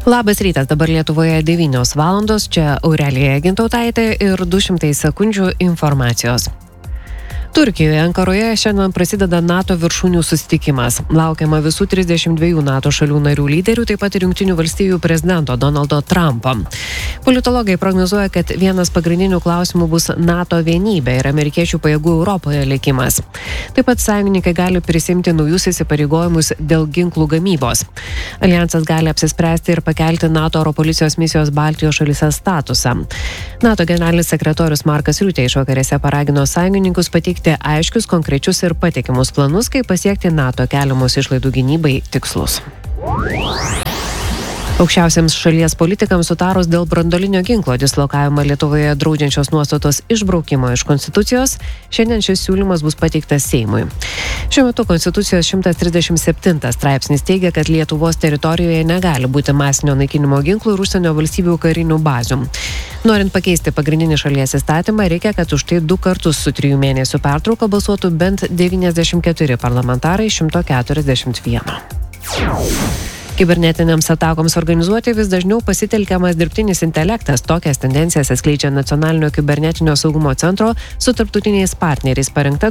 Labas rytas, dabar Lietuvoje 9 valandos, čia Aurelija Gintautaitė ir 200 sekundžių informacijos. Turkijoje Ankaroje šiandien prasideda NATO viršūnių susitikimas. Laukiama visų 32 NATO šalių narių lyderių, taip pat ir Jungtinių valstijų prezidento Donaldo Trumpo. Politologai prognozuoja, kad vienas pagrindinių klausimų bus NATO vienybė ir amerikiečių pajėgų Europoje likimas. Taip pat sąjungininkai gali prisimti naujus įsipareigojimus dėl ginklų gamybos. Alijansas gali apsispręsti ir pakelti NATO oro policijos misijos Baltijos šalyse statusą. NATO generalinis sekretorius Markas Riutė išvakarėse paragino sąjungininkus pateikti aiškius, konkrečius ir patikimus planus, kaip pasiekti NATO keliamus išlaidų gynybai tikslus. Aukščiausiams šalies politikams sutarus dėl branduolinio ginklo dislokavimą Lietuvoje draudžiančios nuostatos išbraukimo iš Konstitucijos, šiandien šis siūlymas bus pateiktas Seimui. Šiuo metu Konstitucijos 137 straipsnis teigia, kad Lietuvos teritorijoje negali būti masinio naikinimo ginklų ir užsienio valstybių karinių bazių. Norint pakeisti pagrindinį šalies įstatymą, reikia, kad už tai 2 kartus su 3 mėnesių pertrauka balsuotų bent 94 parlamentarai 141. Kibernetinėms atakoms organizuoti vis dažniau pasitelkiamas dirbtinis intelektas. Tokias tendencijas atskleidžia Nacionalinio kibernetinio saugumo centro su tarptautiniais partneriais parengta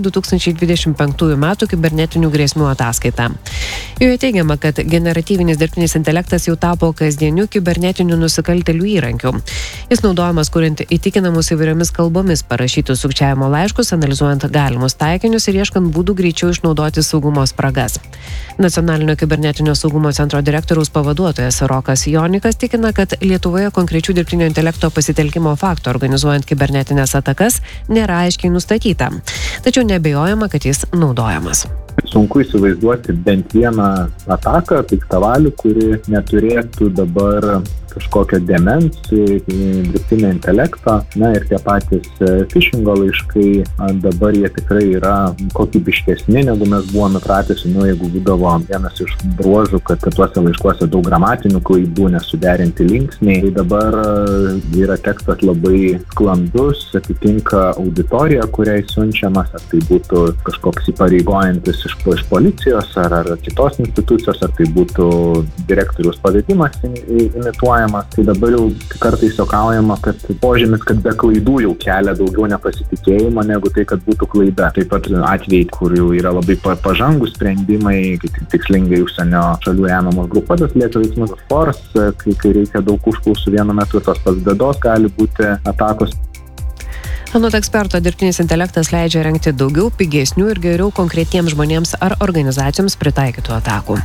2025 m. kibernetinių grėsmių ataskaita. Joje teigiama, kad generatyvinis dirbtinis intelektas jau tapo kasdieniu kibernetinių nusikaltėlių įrankiu. Jis naudojamas kuriant įtikinamus įvairiomis kalbomis parašytus sukčiavimo laiškus, analizuojant galimus taikinius ir ieškant būdų greičiau išnaudoti saugumo spragas. Nacionalinio kibernetinio saugumo centro direktoriaus pavaduotojas Rokas Jonikas tikina, kad Lietuvoje konkrečių dirbtinio intelekto pasitelkimo faktų organizuojant kibernetinės atakas nėra aiškiai nustatyta. Tačiau neabejojama, kad jis naudojamas. Sunku įsivaizduoti bent vieną ataką, piktavalių, kuri neturėtų dabar kažkokio dėmens, dirbtinio intelekto. Na ir tie patys phishingo laiškai, dabar jie tikrai yra kokybiškesni, negu mes buvome pratęs. Jeigu būdavo vienas iš bruožų, kad tuose laiškuose daug gramatinių klaidų, nesuderinti linksniai, tai dabar yra tekstas labai sklandus, atitinka auditoriją, kuriai siunčiamas, ar tai būtų kažkoks įpareigojantis iš policijos ar kitos institucijos, ar tai būtų direktoriaus pavedimas imituojamas. Tai dabar jau kartais juokaujama, kad požymis, kad be klaidų jau kelia daugiau nepasitikėjimo negu tai, kad būtų klaida. Taip pat atvejai, kur jau yra labai pažangūs sprendimai, tikslingai užsienio šalių remiamos grupuotės liečia veiksmus force, kai reikia daug užklausų vienu metu, tos pats bėdos gali būti atakos. Anot eksperto, dirbtinis intelektas leidžia rengti daugiau, pigesnių ir geriau konkretiems žmonėms ar organizacijoms pritaikytų atakų.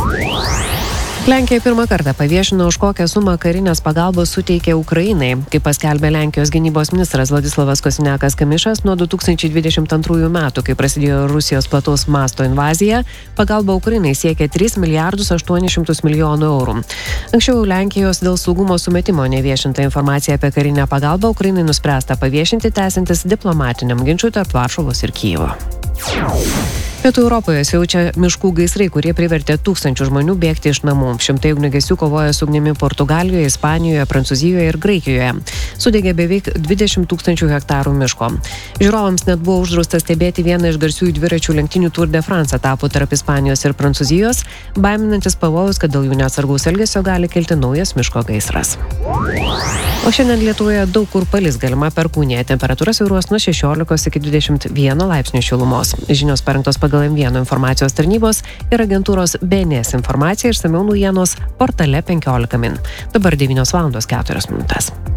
Lenkija pirmą kartą paviešino, už kokią sumą karinės pagalbos suteikė Ukrainai. Kaip paskelbė Lenkijos gynybos ministras Vladislavas Kosiniakas-Kamišas, nuo 2022 metų, kai prasidėjo Rusijos plataus masto invazija, pagalba Ukrainai siekė 3 milijardus 800 milijonų eurų. Anksčiau Lenkijos dėl saugumo sumetimo neviešinta informacija apie karinę pagalbą Ukrainai nuspręsta paviešinti, tęsiantis diplomatiniam ginčui tarp Varšuvos ir Kijevo. Pietų Europoje siaučia miškų gaisrai, kurie privertė tūkstančių žmonių bėgti iš namų. Šimtai ugniagesių kovoja su ugnimi Portugalijoje, Ispanijoje, Prancūzijoje ir Graikijoje. Sudegė beveik 20 000 hektarų miško. Žiūrovams net buvo uždrausta stebėti vieną iš garsiųjų dviračių lenktynių Tour de France etapų tarp Ispanijos ir Prancūzijos, baiminantis pavojus, kad dėl jų neatsargaus elgesio gali kilti naujas miško gaisras. O šiandien Lietuvoje daug kur palis, galima perkūnija. Temperatūra svyruos nuo 16 iki 21 laipsnių šilumos. Žinios parengtos pagal M1 informacijos tarnybos ir agentūros BNS informacija, išsamiau naujienos portale 15 min. Dabar 9 valandos 4 minutės.